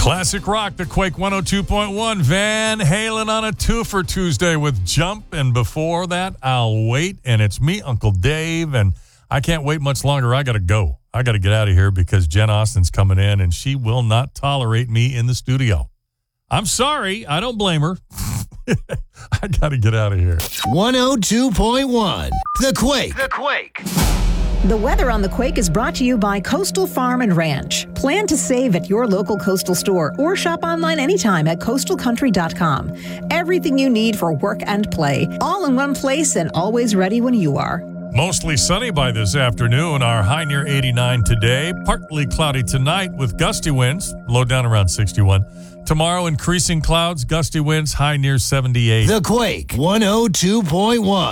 Classic rock, the Quake 102.1. Van Halen on a twofer Tuesday with Jump. And before that, I'll Wait. And it's me, Uncle Dave. And I can't wait much longer. I got to go. I got to get out of here because Jen Austen's coming in and she will not tolerate me in the studio. I'm sorry. I don't blame her. I got to get out of here. 102.1. The Quake. The Quake. The weather on the Quake is brought to you by Coastal Farm and Ranch. Plan to save at your local Coastal store or shop online anytime at coastalcountry.com. Everything you need for work and play, all in one place and always ready when you are. Mostly sunny by this afternoon. Our high near 89 today. Partly cloudy tonight with gusty winds. Low down around 61. Tomorrow, increasing clouds, gusty winds, high near 78. The Quake 102.1.